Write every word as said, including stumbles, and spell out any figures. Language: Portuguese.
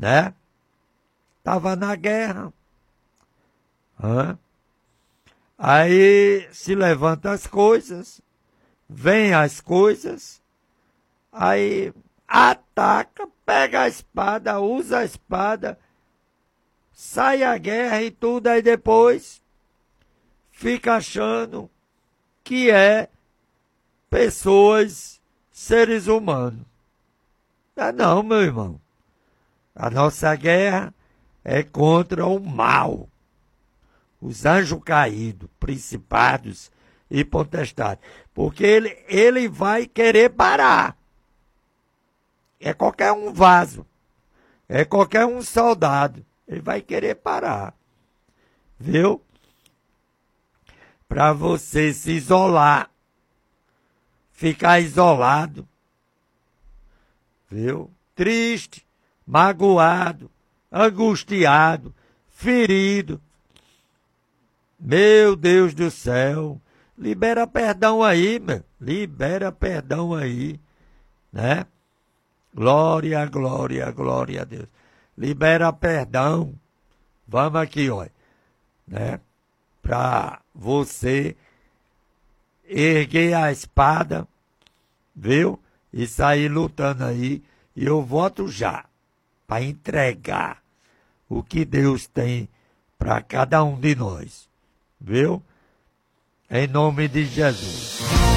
né? Estava na guerra. Hã? Aí se levanta as coisas, vem as coisas, aí ataca, pega a espada, usa a espada, sai a guerra e tudo, aí depois fica achando que é pessoas, seres humanos. Não, não, meu irmão. A nossa guerra é contra o mal. Os anjos caídos, principados e potestades. Porque ele, ele vai querer parar. É qualquer um vaso. É qualquer um soldado. Ele vai querer parar. Viu? Para você se isolar. Ficar isolado. Viu? Triste, magoado, angustiado, ferido. Meu Deus do céu, libera perdão aí, meu. Libera perdão aí, né? Glória, glória, glória a Deus. Libera perdão. Vamos aqui, olha, né? Para você erguer a espada, viu? E sair lutando aí. E eu voto já para entregar o que Deus tem para cada um de nós. Viu? Em nome de Jesus.